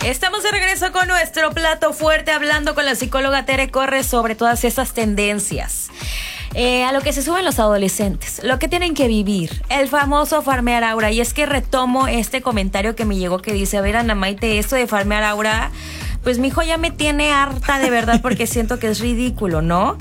Estamos de regreso con nuestro plato fuerte, hablando con la psicóloga Tere Corres sobre todas esas tendencias. A lo que se suben los adolescentes, lo que tienen que vivir, el famoso farmear aura. Y es que retomo este comentario que me llegó que dice: a ver, Ana Maite, esto de farmear aura, pues mi hijo ya me tiene harta de verdad, porque siento que es ridículo, ¿no?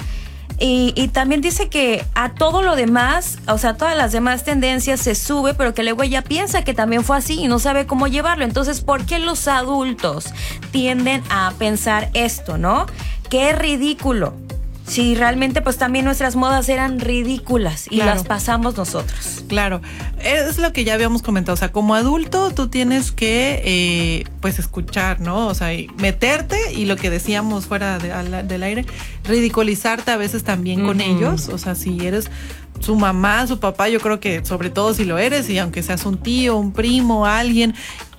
Y también dice que a todo lo demás, o sea, todas las demás tendencias se sube, pero que luego ella piensa que también fue así y no sabe cómo llevarlo. Entonces, ¿por qué los adultos tienden a pensar esto, no? Que es ridículo. Si realmente pues también nuestras modas eran ridículas y las pasamos nosotros. Claro, es lo que ya habíamos comentado, o sea, como adulto tú tienes que pues escuchar, ¿no? O sea, meterte, y lo que decíamos fuera del aire, ridiculizarte a veces también con ellos. O sea, si eres su mamá, su papá, yo creo que sobre todo si lo eres, y aunque seas un tío, un primo, alguien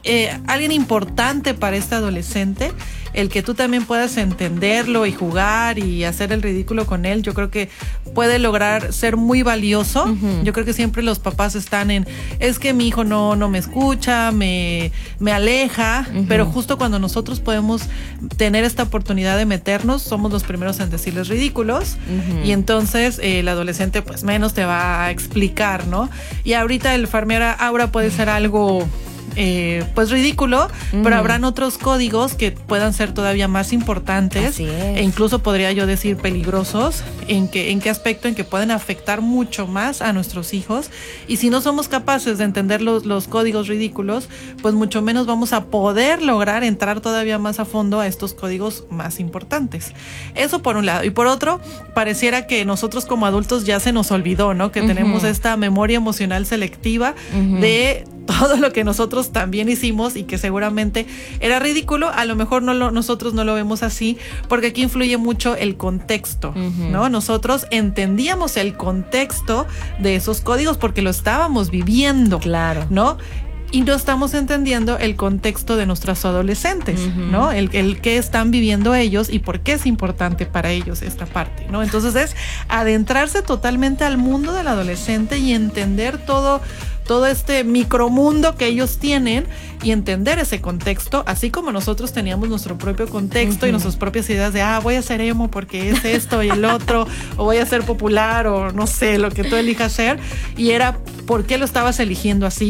importante para este adolescente, el que tú también puedas entenderlo y jugar y hacer el ridículo con él, yo creo que puede lograr ser muy valioso. Yo creo que siempre los papás están es que mi hijo no me escucha, me aleja, pero justo cuando nosotros podemos tener esta oportunidad de meternos, somos los primeros en decirles ridículos, y entonces el adolescente pues menos te va a explicar, ¿no? Y ahorita el farmear aura puede ser algo pues ridículo, pero habrán otros códigos que puedan ser todavía más importantes, e incluso podría yo decir peligrosos. ¿En qué aspecto? En que pueden afectar mucho más a nuestros hijos, y si no somos capaces de entender los códigos ridículos, pues mucho menos vamos a poder lograr entrar todavía más a fondo a estos códigos más importantes. Eso por un lado. Y por otro, pareciera que nosotros como adultos ya se nos olvidó, ¿no? Que tenemos esta memoria emocional selectiva de todo lo que nosotros también hicimos y que seguramente era ridículo. A lo mejor nosotros no lo vemos así, porque aquí influye mucho el contexto, ¿no? Nosotros entendíamos el contexto de esos códigos porque lo estábamos viviendo, ¿no? Y no estamos entendiendo el contexto de nuestros adolescentes, ¿no? El que están viviendo ellos y por qué es importante para ellos esta parte, ¿no? Entonces es adentrarse totalmente al mundo del adolescente y entender todo este micromundo que ellos tienen, y entender ese contexto, así como nosotros teníamos nuestro propio contexto y nuestras propias ideas de, voy a ser emo porque es esto y el otro, o voy a ser popular, o no sé, lo que tú elijas ser, y era por qué lo estabas eligiendo así.